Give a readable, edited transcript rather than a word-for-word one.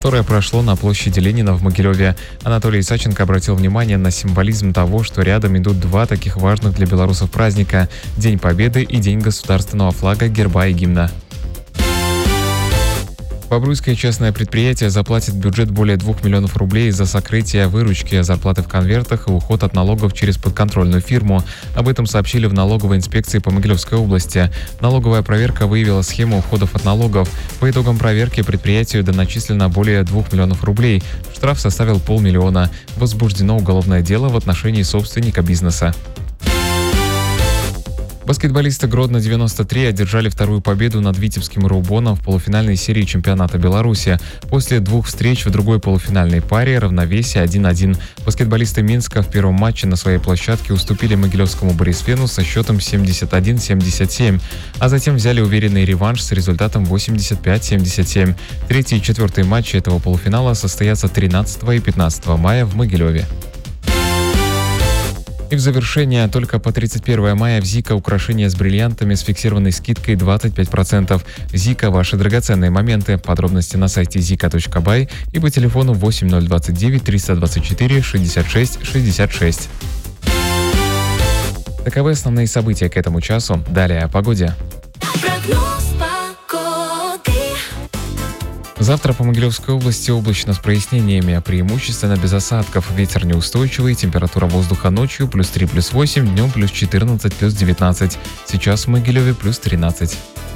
которое прошло на площади Ленина в Могилеве. Анатолий Саченко обратил внимание на символизм того, что рядом идут два таких важных для белорусов праздника – День Победы и День государственного флага, герба и гимна. Бобруйское частное предприятие заплатит в бюджет более 2 миллионов рублей за сокрытие выручки, зарплаты в конвертах и уход от налогов через подконтрольную фирму. Об этом сообщили в налоговой инспекции по Могилевской области. Налоговая проверка выявила схему уходов от налогов. По итогам проверки предприятию доначислено более 2 миллионов рублей. Штраф составил 500 000. Возбуждено уголовное дело в отношении собственника бизнеса. Баскетболисты Гродно-93 одержали вторую победу над Витебским Рубоном в полуфинальной серии чемпионата Беларуси. После 2 встреч в другой полуфинальной паре равновесие 1-1. Баскетболисты Минска в первом матче на своей площадке уступили Могилевскому Борисфену со счетом 71-77, а затем взяли уверенный реванш с результатом 85-77. Третий и четвертый матчи этого полуфинала состоятся 13 и 15 мая в Могилеве. И в завершение, только по 31 мая в ЗИКа украшения с бриллиантами с фиксированной скидкой 25%. ЗИКа – ваши драгоценные моменты. Подробности на сайте zika.by и по телефону 8029 324 66 66. Таковы основные события к этому часу. Далее о погоде. Завтра по Могилевской области облачно с прояснениями, преимущественно без осадков. Ветер неустойчивый, температура воздуха ночью +3, +8, днем +14, +19. Сейчас в Могилеве +13.